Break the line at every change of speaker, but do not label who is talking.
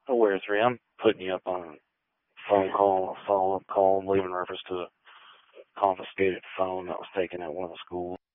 Aware 3, I'm putting you up on a phone call, a follow-up call, leaving reference to a confiscated phone that was taken at one of the schools.